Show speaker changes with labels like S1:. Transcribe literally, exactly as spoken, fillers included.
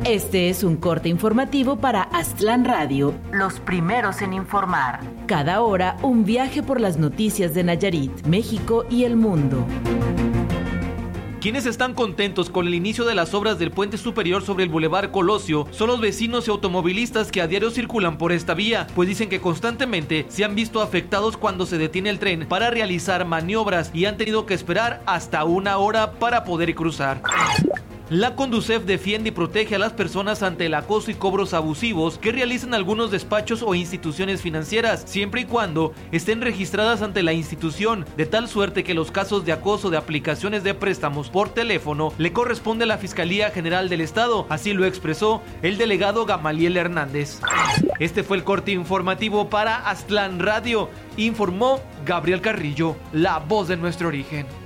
S1: Este es un corte informativo para Aztlán Radio, los primeros en informar. Cada hora, un viaje por las noticias de Nayarit, México y el mundo.
S2: Quienes están contentos con el inicio de las obras del puente superior sobre el Boulevard Colosio son los vecinos y automovilistas que a diario circulan por esta vía, pues dicen que constantemente se han visto afectados cuando se detiene el tren para realizar maniobras y han tenido que esperar hasta una hora para poder cruzar. La Conducef defiende y protege a las personas ante el acoso y cobros abusivos que realizan algunos despachos o instituciones financieras, siempre y cuando estén registradas ante la institución, de tal suerte que los casos de acoso de aplicaciones de préstamos por teléfono le corresponde a la Fiscalía General del Estado, así lo expresó el delegado Gamaliel Hernández. Este fue el corte informativo para Aztlán Radio, informó Gabriel Carrillo, la voz de nuestro origen.